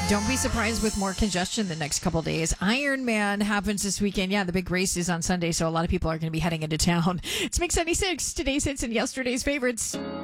Don't be surprised with more congestion the next couple days. Ironman happens this weekend. Yeah, the big race is on Sunday, so a lot of people are going to be heading into town. It's Mix 76, today's hits and yesterday's favorites.